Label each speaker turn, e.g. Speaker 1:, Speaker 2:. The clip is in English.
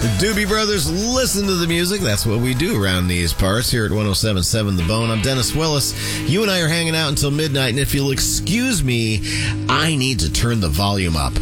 Speaker 1: Doobie Brothers, listen to the music. That's what we do around these parts here at 107.7 The Bone. I'm Dennis Willis. You and I are hanging out until midnight, and if you'll excuse me, I need to turn the volume up.